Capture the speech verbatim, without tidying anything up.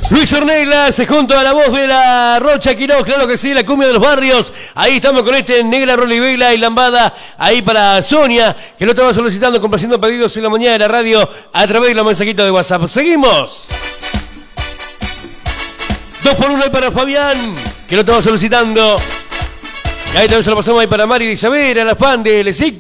Luis Ornelas junto a la voz de la Rocha Quiroz, claro que sí, la cumbia de los barrios. Ahí estamos con este Negra Rolivela y Lambada. Ahí para Sonia, que lo estaba solicitando, complaciendo pedidos en la mañana de la radio a través de los mensajitos de WhatsApp. Seguimos. Dos por uno ahí para Fabián, que lo estaba solicitando. Y ahí también se lo pasamos ahí para Mari Isabel, a la fan de Lesica.